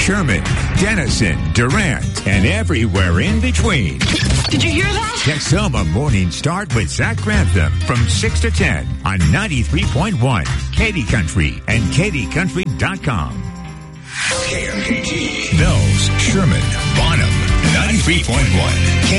Sherman, Denison, Durant, and everywhere in between. Did you hear that? Texoma Morning Start with Zach Grantham from 6 to 10 on 93.1 Katy Country and katycountry.com. KMKT. Mills, Sherman, Bonham, 93.1.